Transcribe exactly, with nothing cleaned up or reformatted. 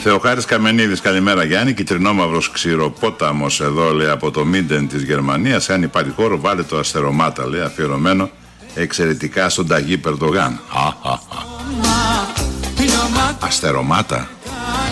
Θεοχάρης Καμενίδης, καλημέρα Γιάννη. Κιτρινόμαυρος ξηροπόταμος εδώ, λέει, από το Μίντεν της Γερμανίας. Αν υπάρχει χώρο, βάλε το Αστερομάτα, λέει, αφιερωμένο εξαιρετικά στον Ταγί Περντογάν. Αστερομάτα.